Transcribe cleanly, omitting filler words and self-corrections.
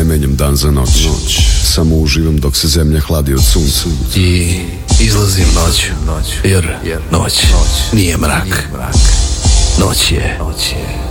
ne menjam dan za noć. Samo uživam dok se zemlja hladi od sunca. I izlazim noću, jer noć nije mrak. Noć je